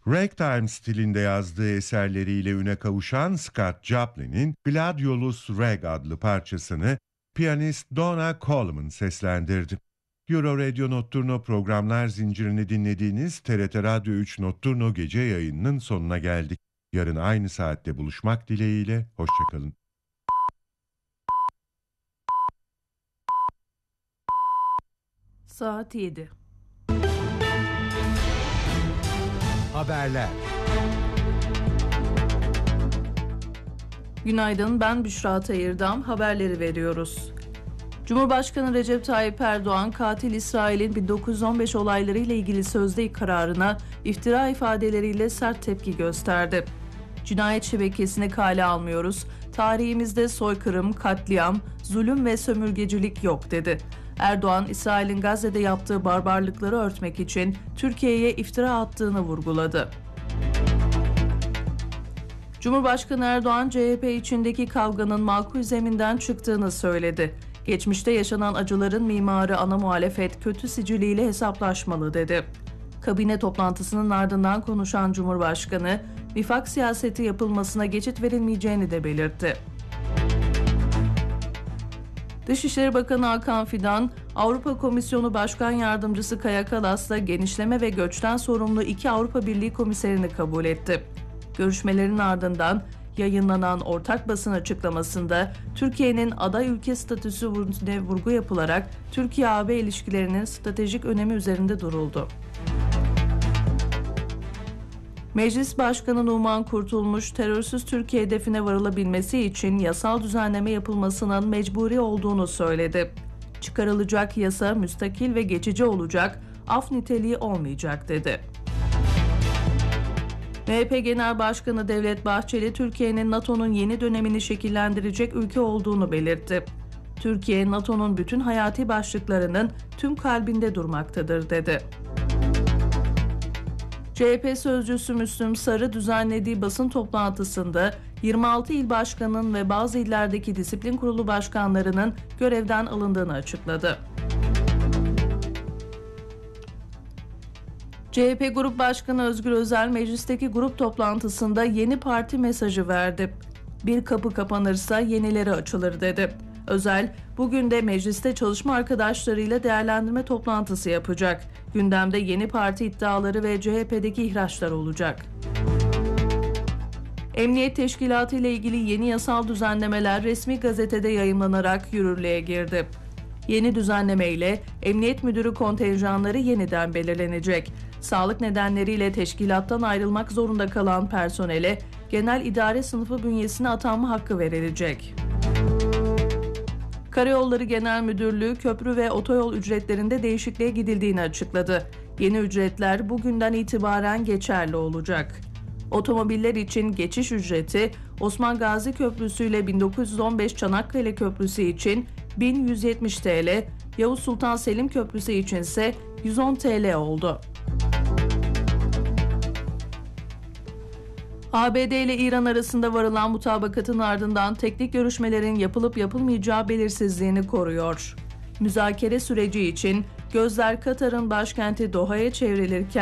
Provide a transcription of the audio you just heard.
Ragtime stilinde yazdığı eserleriyle üne kavuşan Scott Joplin'in Gladiolus Rag adlı parçasını piyanist Donna Coleman seslendirdi. Euro Radio Notturno programlar zincirini dinlediğiniz TRT Radyo 3 Notturno gece yayınının sonuna geldik. Yarın aynı saatte buluşmak dileğiyle, hoşçakalın. Saat 7. Haberler. Günaydın, ben Büşra Tayırdam. Haberleri veriyoruz. Cumhurbaşkanı Recep Tayyip Erdoğan, katil İsrail'in 1915 olaylarıyla ilgili sözde kararına iftira ifadeleriyle sert tepki gösterdi. Cinayet şebekesini kale almıyoruz, tarihimizde soykırım, katliam, zulüm ve sömürgecilik yok dedi. Erdoğan, İsrail'in Gazze'de yaptığı barbarlıkları örtmek için Türkiye'ye iftira attığını vurguladı. Cumhurbaşkanı Erdoğan, CHP içindeki kavganın makul zeminden çıktığını söyledi. Geçmişte yaşanan acıların mimarı ana muhalefet kötü siciliyle hesaplaşmalı dedi. Kabine toplantısının ardından konuşan Cumhurbaşkanı, vifak siyaseti yapılmasına geçit verilmeyeceğini de belirtti. Dışişleri Bakanı Hakan Fidan, Avrupa Komisyonu Başkan Yardımcısı Kaja Kallas'la genişleme ve göçten sorumlu 2 Avrupa Birliği komiserini kabul etti. Görüşmelerin ardından yayınlanan ortak basın açıklamasında Türkiye'nin aday ülke statüsüne vurgu yapılarak Türkiye-AB ilişkilerinin stratejik önemi üzerinde duruldu. Meclis Başkanı Numan Kurtulmuş, terörsüz Türkiye hedefine varılabilmesi için yasal düzenleme yapılmasının mecburi olduğunu söyledi. Çıkarılacak yasa müstakil ve geçici olacak, af niteliği olmayacak dedi. MHP Genel Başkanı Devlet Bahçeli, Türkiye'nin NATO'nun yeni dönemini şekillendirecek ülke olduğunu belirtti. Türkiye, NATO'nun bütün hayati başlıklarının tüm kalbinde durmaktadır dedi. CHP sözcüsü Müslüm Sarı düzenlediği basın toplantısında 26 il başkanının ve bazı illerdeki disiplin kurulu başkanlarının görevden alındığını açıkladı. CHP Grup Başkanı Özgür Özel meclisteki grup toplantısında yeni parti mesajı verdi. Bir kapı kapanırsa yenileri açılır dedi. Özel, bugün de mecliste çalışma arkadaşlarıyla değerlendirme toplantısı yapacak. Gündemde yeni parti iddiaları ve CHP'deki ihraçlar olacak. Emniyet Teşkilatı ile ilgili yeni yasal düzenlemeler resmi gazetede yayımlanarak yürürlüğe girdi. Yeni düzenleme ile Emniyet Müdürü kontenjanları yeniden belirlenecek. Sağlık nedenleriyle teşkilattan ayrılmak zorunda kalan personele genel idare sınıfı bünyesine atanma hakkı verilecek. Karayolları Genel Müdürlüğü köprü ve otoyol ücretlerinde değişikliğe gidildiğini açıkladı. Yeni ücretler bugünden itibaren geçerli olacak. Otomobiller için geçiş ücreti Osman Gazi Köprüsü ile 1915 Çanakkale Köprüsü için 1170 TL, Yavuz Sultan Selim Köprüsü için ise 110 TL oldu. ABD ile İran arasında varılan mutabakatın ardından teknik görüşmelerin yapılıp yapılmayacağı belirsizliğini koruyor. Müzakere süreci için gözler Katar'ın başkenti Doha'ya çevrilirken